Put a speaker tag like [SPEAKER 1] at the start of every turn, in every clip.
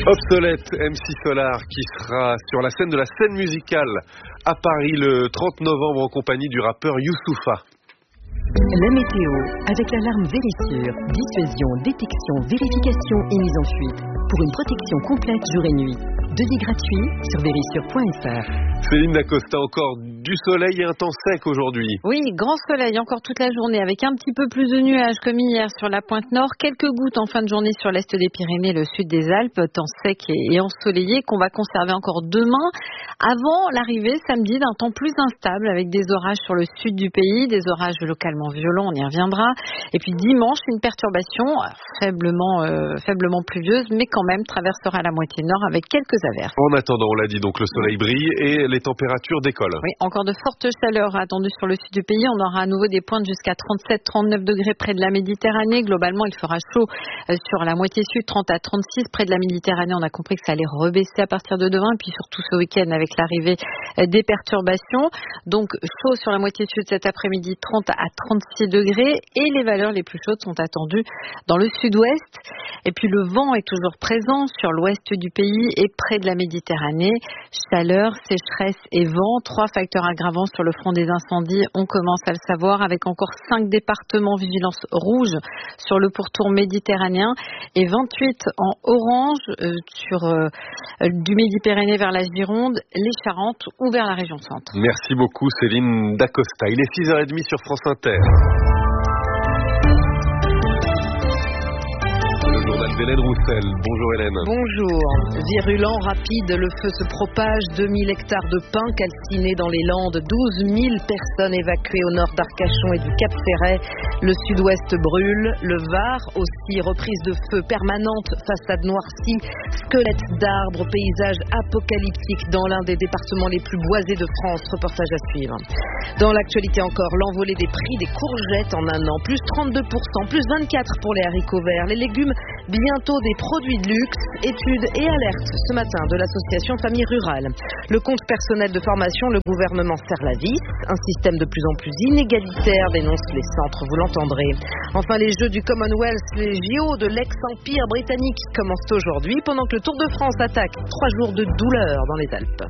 [SPEAKER 1] Obsolète, MC Solar qui sera sur la scène de la scène musicale à Paris le 30 novembre en compagnie du rappeur Youssoupha.
[SPEAKER 2] La météo avec l'alarme Vérissure, dissuasion, détection, vérification et mise en fuite pour une protection complète jour et nuit. Devis gratuit sur vérissure.fr.
[SPEAKER 1] Céline Dacosta, encore du soleil et un temps sec aujourd'hui.
[SPEAKER 3] Oui, grand soleil encore toute la journée avec un petit peu plus de nuages comme hier sur la pointe nord, quelques gouttes en fin de journée sur l'est des Pyrénées, le sud des Alpes, temps sec et ensoleillé qu'on va conserver encore demain avant l'arrivée samedi d'un temps plus instable avec des orages sur le sud du pays, des orages localement violents, on y reviendra. Et puis dimanche, une perturbation faiblement pluvieuse mais quand même traversera la moitié nord avec quelques averses.
[SPEAKER 1] En attendant, on l'a dit, donc le soleil brille et les températures décollent.
[SPEAKER 3] Oui, encore de fortes chaleurs attendues sur le sud du pays. On aura à nouveau des pointes jusqu'à 37-39 degrés près de la Méditerranée. Globalement, il fera chaud sur la moitié sud, 30 à 36 près de la Méditerranée. On a compris que ça allait rebaisser à partir de demain, puis surtout ce week-end avec l'arrivée des perturbations. Donc chaud sur la moitié sud cet après-midi, 30 à 36 degrés. Et les valeurs les plus chaudes sont attendues dans le sud-ouest. Et puis le vent est toujours présent sur l'ouest du pays et près de la Méditerranée. Chaleur, sécheresse et vent, 3 facteurs aggravants sur le front des incendies. On commence à le savoir avec encore 5 départements vigilance rouge sur le pourtour méditerranéen et 28 en orange du Midi-Pyrénées vers la Gironde, les Charentes ou vers la région centre.
[SPEAKER 1] Merci beaucoup Céline Dacosta. Il est 6h30 sur France Inter. Hélène Roussel. Bonjour Hélène.
[SPEAKER 4] Bonjour. Virulent, rapide, le feu se propage. 2000 hectares de pins calcinés dans les Landes. 12 000 personnes évacuées au nord d'Arcachon et du Cap-Ferret. Le sud-ouest brûle. Le Var aussi, reprise de feu permanente. Façade noircie. Squelettes d'arbres. Paysage apocalyptique dans l'un des départements les plus boisés de France. Reportage à suivre. Dans l'actualité encore, l'envolée des prix des courgettes en un an. Plus 32%, plus 24% pour les haricots verts. Les légumes, bientôt des produits de luxe, études et alertes ce matin de l'association Famille Rurale. Le compte personnel de formation, le gouvernement serre la vis. Un système de plus en plus inégalitaire, dénoncent les centres, vous l'entendrez. Enfin, les Jeux du Commonwealth, les JO de l'ex-empire britannique commencent aujourd'hui pendant que le Tour de France attaque. 3 jours de douleur dans les Alpes.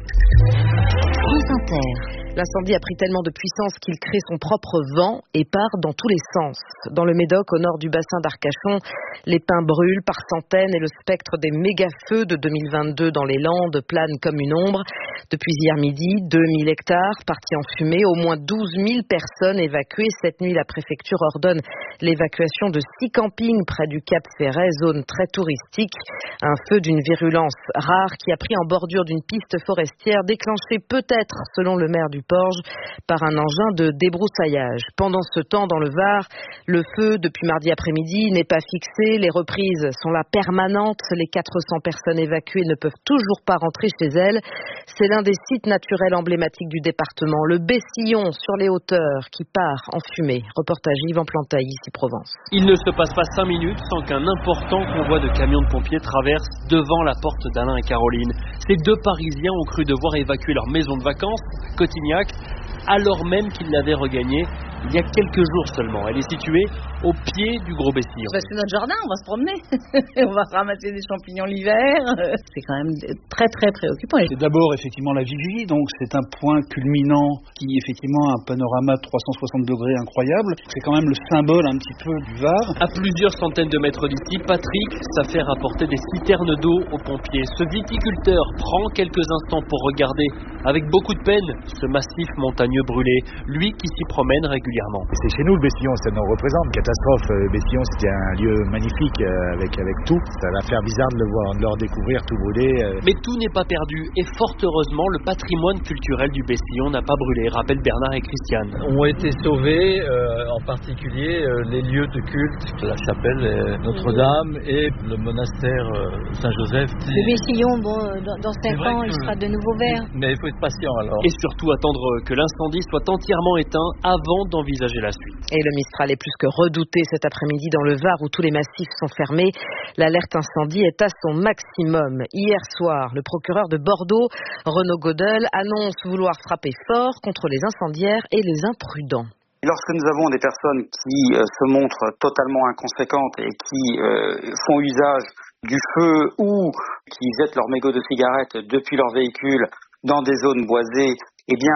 [SPEAKER 2] France Inter.
[SPEAKER 4] L'incendie a pris tellement de puissance qu'il crée son propre vent et part dans tous les sens. Dans le Médoc, au nord du bassin d'Arcachon, les pins brûlent par centaines et le spectre des méga-feux de 2022 dans les Landes plane comme une ombre. Depuis hier midi, 2000 hectares partis en fumée, au moins 12 000 personnes évacuées. Cette nuit, la préfecture ordonne l'évacuation de 6 campings près du Cap-Ferret, zone très touristique. Un feu d'une virulence rare qui a pris en bordure d'une piste forestière, déclenché peut-être, selon le maire du Porge, par un engin de débroussaillage. Pendant ce temps, dans le Var, le feu, depuis mardi après-midi, n'est pas fixé. Les reprises sont là permanentes. Les 400 personnes évacuées ne peuvent toujours pas rentrer chez elles. C'est l'un des sites naturels emblématiques du département, le Bessillon sur les hauteurs qui part en fumée. Reportage Yvan Plantaï, ici Provence.
[SPEAKER 5] Il ne se passe pas 5 minutes sans qu'un important convoi de camions de pompiers traverse devant la porte d'Alain et Caroline. Ces 2 Parisiens ont cru devoir évacuer leur maison de vacances, Cotignac, alors même qu'ils l'avaient regagnée il y a quelques jours seulement. Elle est située au pied du Gros Bessillon.
[SPEAKER 6] C'est notre jardin, on va se promener. On va ramasser des champignons l'hiver. C'est quand même très très préoccupant.
[SPEAKER 7] C'est d'abord effectivement la vigie, donc c'est un point culminant qui effectivement a un panorama de 360 degrés incroyable. C'est quand même le symbole un petit peu du Var.
[SPEAKER 5] À plusieurs centaines de mètres d'ici, Patrick s'affaire à porter des citernes d'eau aux pompiers. Ce viticulteur prend quelques instants pour regarder avec beaucoup de peine ce massif montagneux brûlé, lui qui s'y promène régulièrement.
[SPEAKER 8] C'est chez nous le Bessillon, ça nous représente. Catastrophe, le Bessillon c'était un lieu magnifique avec tout. Ça va faire bizarre de le redécouvrir tout brûlé.
[SPEAKER 5] Mais tout n'est pas perdu et fort heureusement le patrimoine culturel du Bessillon n'a pas brûlé, rappellent Bernard et Christiane.
[SPEAKER 9] Ont été sauvés en particulier les lieux de culte, la chapelle Notre-Dame et le monastère Saint-Joseph.
[SPEAKER 10] Le Bessillon, dans 5 ans, il sera de nouveau vert.
[SPEAKER 9] Mais il faut être patient alors.
[SPEAKER 5] Et surtout attendre que l'incendie soit entièrement éteint avant d'envisager la suite.
[SPEAKER 4] Et le Mistral est plus que redouté cet après-midi dans le Var où tous les massifs sont fermés. L'alerte incendie est à son maximum. Hier soir, le procureur de Bordeaux, Renaud Godel, annonce vouloir frapper fort contre les incendiaires et les imprudents.
[SPEAKER 11] Lorsque nous avons des personnes qui se montrent totalement inconséquentes et qui font usage du feu ou qui jettent leurs mégots de cigarettes depuis leur véhicule dans des zones boisées, eh bien,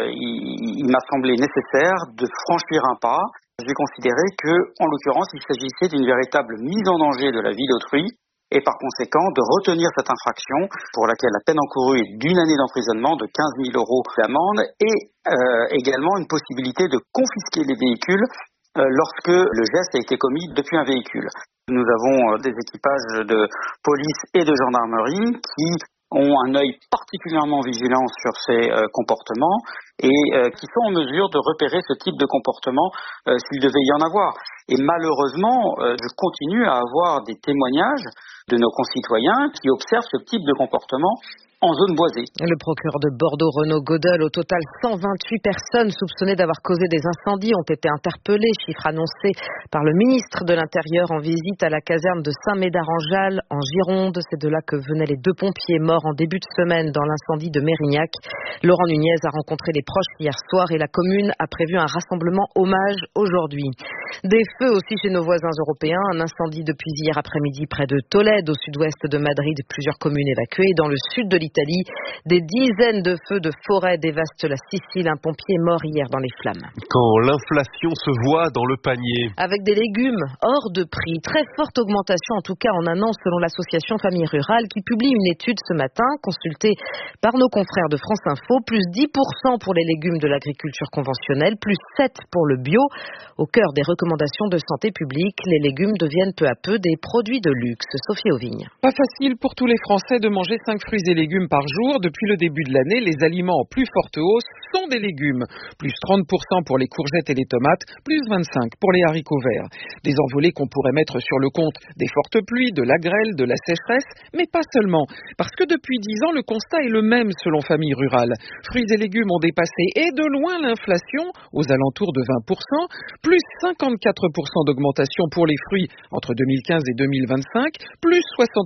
[SPEAKER 11] il m'a semblé nécessaire de franchir un pas. J'ai considéré que, en l'occurrence, il s'agissait d'une véritable mise en danger de la vie d'autrui et par conséquent de retenir cette infraction pour laquelle la peine encourue est d'1 année d'emprisonnement, de 15 000 € d'amende et également une possibilité de confisquer les véhicules lorsque le geste a été commis depuis un véhicule. Nous avons des équipages de police et de gendarmerie qui ont un œil particulièrement vigilant sur ces comportements et qui sont en mesure de repérer ce type de comportement s'il devait y en avoir. Et malheureusement, je continue à avoir des témoignages de nos concitoyens qui observent ce type de comportement en zone boisée.
[SPEAKER 4] Le procureur de Bordeaux, Renaud Godel, au total 128 personnes soupçonnées d'avoir causé des incendies ont été interpellées, chiffre annoncé par le ministre de l'Intérieur en visite à la caserne de Saint-Médard-en-Jalles en Gironde. C'est de là que venaient les 2 pompiers morts en début de semaine dans l'incendie de Mérignac. Laurent Nunez a rencontré les proches hier soir et la commune a prévu un rassemblement hommage aujourd'hui. Des feux aussi chez nos voisins européens. Un incendie depuis hier après-midi près de Tolède, au sud-ouest de Madrid. Plusieurs communes évacuées. Dans le sud de l'Italie, des dizaines de feux de forêt dévastent la Sicile. Un pompier est mort hier dans les flammes.
[SPEAKER 1] Quand l'inflation se voit dans le panier.
[SPEAKER 4] Avec des légumes hors de prix. Très forte augmentation en tout cas en un an selon l'association Famille Rurale qui publie une étude ce matin consultée par nos confrères de France Info. Plus 10% pour les légumes de l'agriculture conventionnelle, plus 7% pour le bio. Au cœur des recommandations de santé publique, les légumes deviennent peu à peu des produits de luxe. Sophie Auvigne.
[SPEAKER 12] Pas facile pour tous les Français de manger 5 fruits et légumes par jour. Depuis le début de l'année, les aliments en plus forte hausse sont des légumes. Plus 30% pour les courgettes et les tomates, plus 25% pour les haricots verts. Des envolées qu'on pourrait mettre sur le compte des fortes pluies, de la grêle, de la sécheresse, mais pas seulement. Parce que depuis 10 ans, le constat est le même selon Famille Rurale. Fruits et légumes ont dépassé et de loin l'inflation, aux alentours de 20%, plus 54% d'augmentation pour les fruits entre 2015 et 2025, plus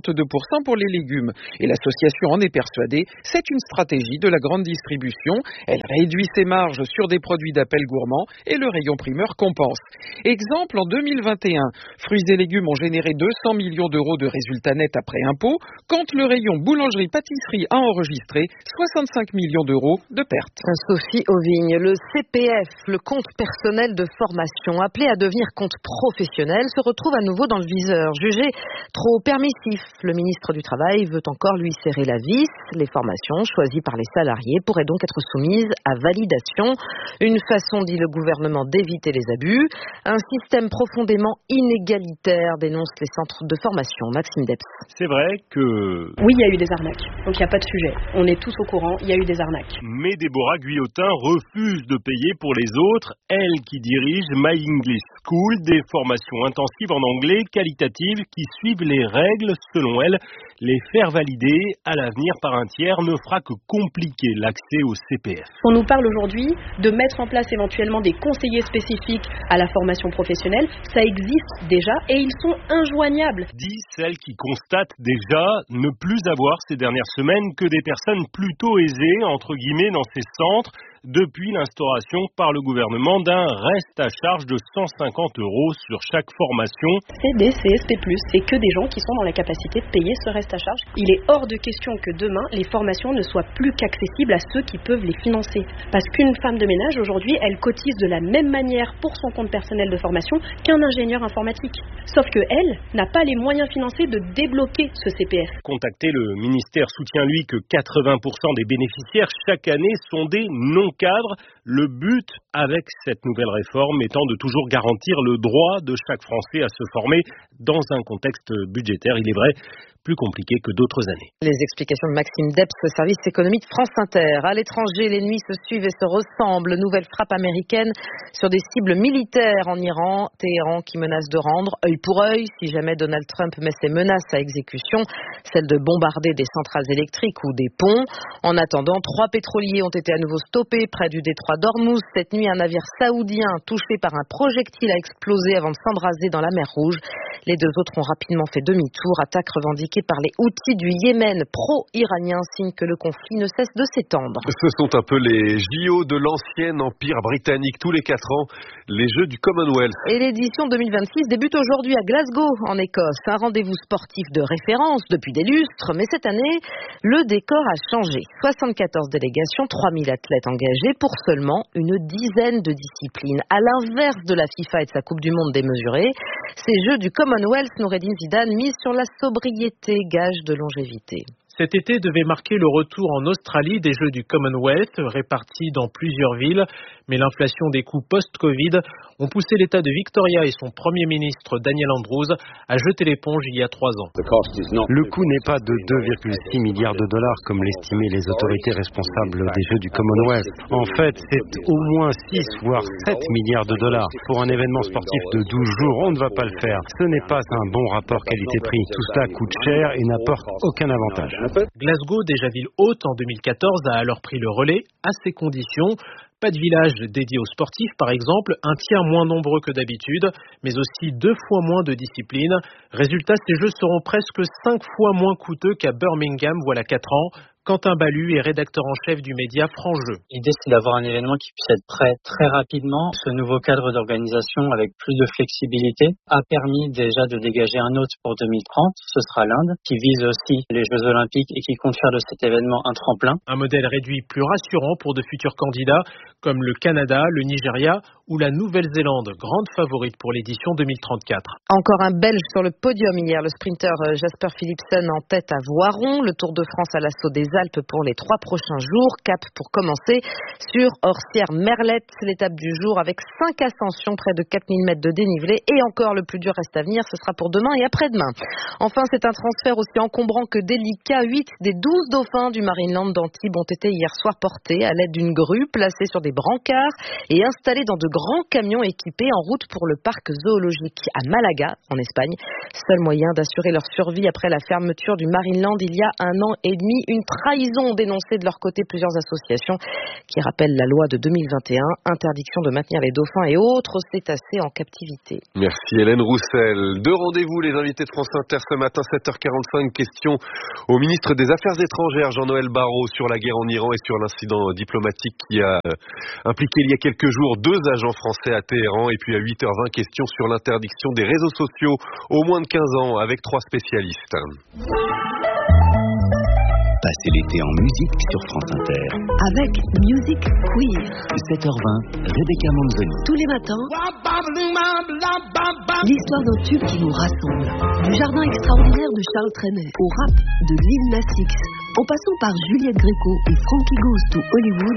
[SPEAKER 12] 62% pour les légumes. Et l'association en est persuadée, c'est une stratégie de la grande distribution. Elle réduit ses marges sur des produits d'appel gourmand et le rayon primeur compense. Exemple, en 2021, fruits et légumes ont généré 200 millions d'euros de résultats nets après impôts, quand le rayon boulangerie-pâtisserie a enregistré 65 millions d'euros de pertes.
[SPEAKER 4] Sophie Auvigne, le CPF, le compte personnel de formation, appelé à devenir compte professionnel, se retrouve à nouveau dans le viseur. Jugé trop permissif, le ministre du Travail veut encore lui serrer la vis. Les formations choisies par les salariés pourraient donc être soumises à validation. Une façon, dit le gouvernement, d'éviter les abus. Un système profondément inégalitaire, dénoncent les centres de formation. Maxime Debs.
[SPEAKER 13] C'est vrai que...
[SPEAKER 14] Oui, il y a eu des arnaques, donc il n'y a pas de sujet. On est tous au courant, il y a eu des arnaques.
[SPEAKER 13] Mais Déborah Guillotin refuse de payer pour les autres, elle qui dirige My English School, des formations intensives en anglais qualitatives qui suivent les règles selon elle. Les faire valider à l'avenir par un tiers ne fera que compliquer l'accès au CPF.
[SPEAKER 14] On nous parle aujourd'hui de mettre en place éventuellement des conseillers spécifiques à la formation professionnelle. Ça existe déjà et ils sont injoignables.
[SPEAKER 13] Dit celle qui constate déjà ne plus avoir ces dernières semaines que des personnes plutôt aisées, entre guillemets, dans ces centres, depuis l'instauration par le gouvernement d'un reste à charge de 150 € sur chaque formation.
[SPEAKER 14] C'est des CSP+, c'est que des gens qui sont dans la capacité de payer ce reste à charge. Il est hors de question que demain, les formations ne soient plus qu'accessibles à ceux qui peuvent les financer. Parce qu'une femme de ménage, aujourd'hui, elle cotise de la même manière pour son compte personnel de formation qu'un ingénieur informatique. Sauf que elle n'a pas les moyens financiers de débloquer ce CPF.
[SPEAKER 13] Contacté, le ministère soutient lui que 80% des bénéficiaires chaque année sont des non-cadres. Le but avec cette nouvelle réforme étant de toujours garantir le droit de chaque Français à se former dans un contexte budgétaire, il est vrai, plus compliqué que d'autres années.
[SPEAKER 4] Les explications de Maxime Debs, service économique France Inter. À l'étranger, les nuits se suivent et se ressemblent. Nouvelle frappe américaine sur des cibles militaires en Iran. Téhéran qui menace de rendre œil pour œil si jamais Donald Trump met ses menaces à exécution, celle de bombarder des centrales électriques ou des ponts. En attendant, 3 pétroliers ont été à nouveau stoppés près du détroit d'Ormuz. Cette nuit, un navire saoudien touché par un projectile a explosé avant de s'embraser dans la mer Rouge. Les 2 autres ont rapidement fait demi-tour. Attaque revendiquée fabriqués par les Houthis du Yémen, pro-iranien, signe que le conflit ne cesse de s'étendre.
[SPEAKER 1] Ce sont un peu les JO de l'ancien empire britannique, tous les 4 ans, les Jeux du Commonwealth.
[SPEAKER 4] Et l'édition 2026 débute aujourd'hui à Glasgow, en Écosse. Un rendez-vous sportif de référence depuis des lustres, mais cette année, le décor a changé. 74 délégations, 3000 athlètes engagés pour seulement une dizaine de disciplines. À l'inverse de la FIFA et de sa Coupe du Monde démesurée, ces Jeux du Commonwealth, Noureddine Zidane, misent sur la sobriété, gage de longévité.
[SPEAKER 15] Cet été devait marquer le retour en Australie des Jeux du Commonwealth, répartis dans plusieurs villes. Mais l'inflation des coûts post-Covid ont poussé l'État de Victoria et son Premier ministre Daniel Andrews à jeter l'éponge il y a 3 ans.
[SPEAKER 16] Le coût n'est pas de 2,6 milliards de dollars comme l'estimaient les autorités responsables des Jeux du Commonwealth. En fait, c'est au moins 6 voire 7 milliards de dollars. Pour un événement sportif de 12 jours, on ne va pas le faire. Ce n'est pas un bon rapport qualité-prix. Tout cela coûte cher et n'apporte aucun avantage.
[SPEAKER 15] Glasgow, déjà ville haute en 2014, a alors pris le relais à ces conditions. Pas de village dédié aux sportifs, par exemple, un tiers moins nombreux que d'habitude, mais aussi 2 fois moins de disciplines. Résultat, ces Jeux seront presque 5 fois moins coûteux qu'à Birmingham, voilà 4 ans. Quentin Ballu est rédacteur en chef du média France Jeux.
[SPEAKER 17] L'idée, c'est d'avoir un événement qui puisse être prêt très rapidement. Ce nouveau cadre d'organisation avec plus de flexibilité a permis déjà de dégager un hôte pour 2030. Ce sera l'Inde, qui vise aussi les Jeux Olympiques et qui compte faire de cet événement un tremplin.
[SPEAKER 15] Un modèle réduit plus rassurant pour de futurs candidats comme le Canada, le Nigeria ou la Nouvelle-Zélande, grande favorite pour l'édition 2034.
[SPEAKER 4] Encore un Belge sur le podium hier, le sprinter Jasper Philipsen en tête à Voiron. Le Tour de France à l'assaut des Alpes pour les 3 prochains jours. Cap pour commencer sur Orsières-Merlette, l'étape du jour avec 5 ascensions, près de 4000 mètres de dénivelé. Et encore, le plus dur reste à venir, ce sera pour demain et après-demain. Enfin, c'est un transfert aussi encombrant que délicat. 8 des 12 dauphins du Marineland d'Antibes ont été hier soir portés à l'aide d'une grue placée sur des brancards et installés dans de grands camions équipés en route pour le parc zoologique à Malaga, en Espagne. Seul moyen d'assurer leur survie après la fermeture du Marineland il y a 1 an et demi. Une trahison dénoncée de leur côté plusieurs associations qui rappellent la loi de 2021, interdiction de maintenir les dauphins et autres cétacés en captivité.
[SPEAKER 1] Merci Hélène Roussel. 2 rendez-vous, les invités de France Inter ce matin, 7h45, question au ministre des Affaires étrangères, Jean-Noël Barrot, sur la guerre en Iran et sur l'incident diplomatique qui a impliqué il y a quelques jours 2 agents français à Téhéran. Et puis à 8h20, question sur l'interdiction des réseaux sociaux aux moins de 15 ans avec 3 spécialistes.
[SPEAKER 18] Passez l'été en musique sur France Inter.
[SPEAKER 2] Avec Music Queer.
[SPEAKER 18] 7h20, Rebecca Manzoni.
[SPEAKER 2] Tous les matins, l'histoire d'un tube qui nous rassemble. Du jardin extraordinaire de Charles Trenet au rap de Lil Nas X, en passant par Juliette Gréco et Frankie Goes to Hollywood.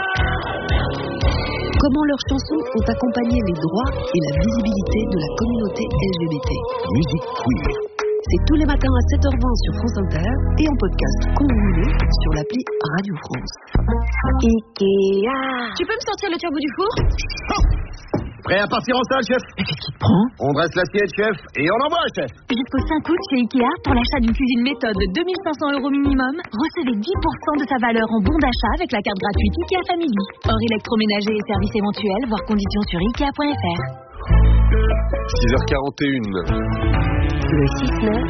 [SPEAKER 2] Comment leurs chansons ont accompagné les droits et la visibilité de la communauté LGBT.
[SPEAKER 18] Music Queer.
[SPEAKER 2] C'est tous les matins à 7h20 sur France Inter et en podcast quand vous voulez sur l'appli Radio France. Ikea. Tu peux me sortir le turbo du four?
[SPEAKER 19] Prêt à partir en salle, chef?
[SPEAKER 2] Mais qu'est-ce qui te prend?
[SPEAKER 19] On dresse l'assiette, chef, et on envoie, chef.
[SPEAKER 2] Jusqu'au 5 août chez Ikea, pour l'achat d'une cuisine méthode de 2 500 € minimum, recevez 10% de sa valeur en bon d'achat avec la carte gratuite Ikea Family. Hors électroménager et services éventuels, voir conditions sur Ikea.fr.
[SPEAKER 1] 6h41.
[SPEAKER 2] Le 6-9,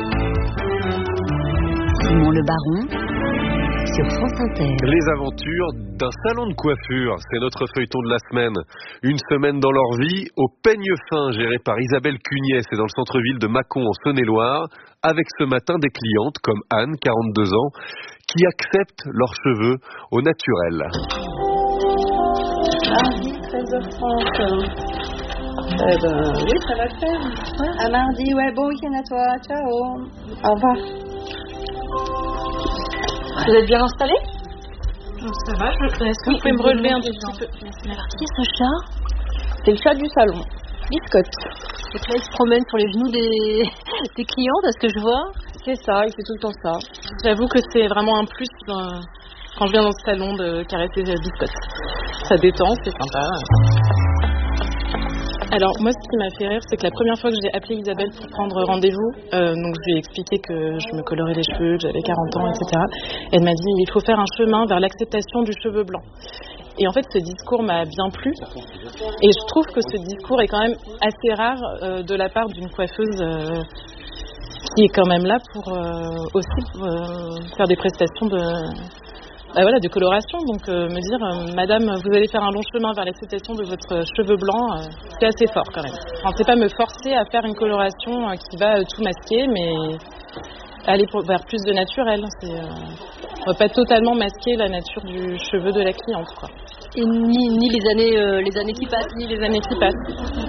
[SPEAKER 2] Simon Le Baron sur France Inter.
[SPEAKER 1] Les aventures d'un salon de coiffure, c'est notre feuilleton de la semaine. Une semaine dans leur vie au peigne fin géré par Isabelle Cugnet, c'est dans le centre-ville de Mâcon en Saône-et-Loire, avec ce matin des clientes comme Anne, 42 ans, qui acceptent leurs cheveux au naturel.
[SPEAKER 20] Mardi, 13h30. Oui, ça va le faire. Ouais. À mardi, ouais, bon week-end à toi. Ciao. Au revoir.
[SPEAKER 14] Vous êtes bien installé?
[SPEAKER 20] Ça va, est-ce que
[SPEAKER 14] vous pouvez me relever un petit peu?
[SPEAKER 20] Qui est ce chat?
[SPEAKER 14] C'est le chat du salon, Biscotte.
[SPEAKER 20] Donc là, il se promène sur les genoux des clients, parce que je vois.
[SPEAKER 14] C'est ça, il fait tout le temps ça. J'avoue que c'est vraiment un plus quand je viens dans ce salon de caresser Biscotte. Ça détend, c'est sympa. Alors moi, ce qui m'a fait rire, c'est que la première fois que j'ai appelé Isabelle pour prendre rendez-vous, donc je lui ai expliqué que je me colorais les cheveux, que j'avais 40 ans, etc. Elle m'a dit il faut faire un chemin vers l'acceptation du cheveu blanc. Et en fait, ce discours m'a bien plu. Et je trouve que ce discours est quand même assez rare de la part d'une coiffeuse
[SPEAKER 21] qui est quand même là pour aussi faire des prestations de coloration. Donc me dire, madame, vous allez faire un long chemin vers l'acceptation de votre cheveu blanc, c'est assez fort quand même. Enfin, c'est pas me forcer à faire une coloration qui va tout masquer, mais aller vers plus de naturel. On va pas totalement masquer la nature du cheveu de la cliente, quoi.
[SPEAKER 22] Et ni les années qui passent.
[SPEAKER 21] Ni les années qui passent.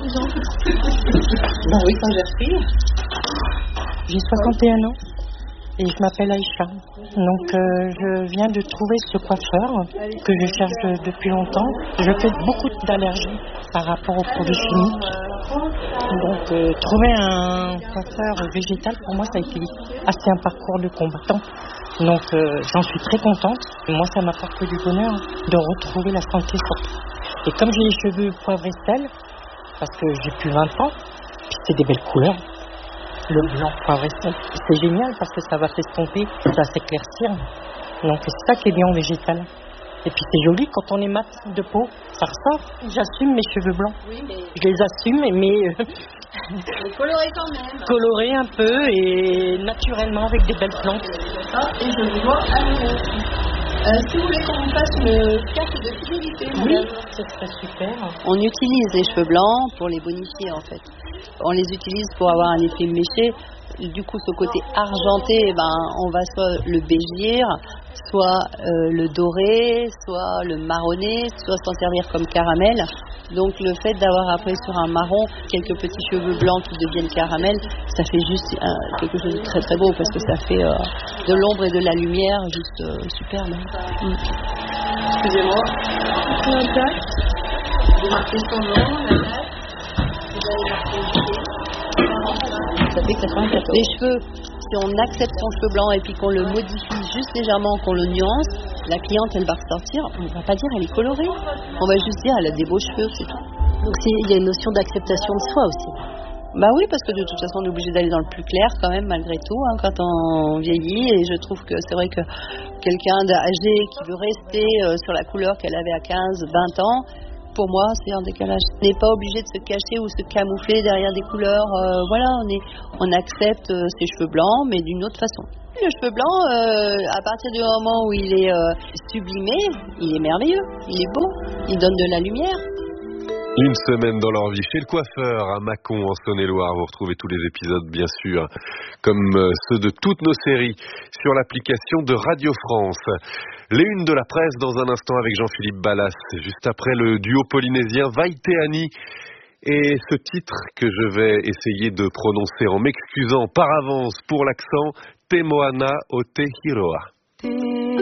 [SPEAKER 23] Ben oui, quand j'ai repris. J'ai 61 ans et je m'appelle Aïcha. Donc je viens de trouver ce coiffeur que je cherche depuis longtemps. Je fais beaucoup d'allergies par rapport aux produits chimiques. Donc trouver un coiffeur végétal, pour moi, ça a été assez un parcours de combattant. Donc j'en suis très contente. Moi, ça m'apporte du bonheur de retrouver la santé surtout. Et comme j'ai les cheveux poivre et sel, parce que j'ai plus 20 ans, puis c'est des belles couleurs. Le blanc poivre et sel, c'est génial parce que ça va s'estomper, ça va s'éclaircir. Donc c'est ça qui est bien en végétal. Et puis c'est joli quand on est mat de peau, ça ressort. J'assume mes cheveux blancs. Oui, mais... Je les assume, mais
[SPEAKER 22] coloré quand même.
[SPEAKER 23] Coloré un peu et naturellement avec des belles plantes.
[SPEAKER 22] Et je vous vois si vous voulez qu'on vous fasse une carte de fidélité,
[SPEAKER 23] oui, c'est très super.
[SPEAKER 22] On utilise les cheveux blancs pour les bonifier en fait. On les utilise pour avoir un effet méché. Du coup, ce côté argenté, on va soit le bégir, soit le doré, soit le marronné, soit s'en servir comme caramel. Donc le fait d'avoir après sur un marron quelques petits cheveux blancs qui deviennent caramel, ça fait juste quelque chose de très très beau parce que ça fait de l'ombre et de la lumière juste superbe. Excusez-moi. La date. Vous marquez son nom, la date. Vous allez marquer ici. Ça fait 94. Les cheveux, si on accepte son cheveu blanc et puis qu'on le modifie juste légèrement, qu'on le nuance, la cliente elle va ressortir, on ne va pas dire elle est colorée, on va juste dire elle a des beaux cheveux, c'est tout. Donc il y a une notion d'acceptation de soi aussi. Bah oui, parce que de toute façon on est obligé d'aller dans le plus clair quand même malgré tout quand on vieillit, et je trouve que c'est vrai que quelqu'un d'âgé qui veut rester sur la couleur qu'elle avait à 15, 20 ans, pour moi, c'est un décalage. On n'est pas obligé de se cacher ou se camoufler derrière des couleurs. On accepte ses cheveux blancs, mais d'une autre façon. Le cheveu blanc, à partir du moment où il est sublimé, il est merveilleux, il est beau, il donne de la lumière.
[SPEAKER 1] Une semaine dans leur vie chez le coiffeur à Mâcon en Saône-et-Loire. Vous retrouvez tous les épisodes bien sûr, comme ceux de toutes nos séries, sur l'application de Radio France. Les unes de la presse dans un instant avec Jean-Philippe Ballas, juste après le duo polynésien Vaiteani. Et ce titre que je vais essayer de prononcer en m'excusant par avance pour l'accent, Te Moana o Te Hiroa.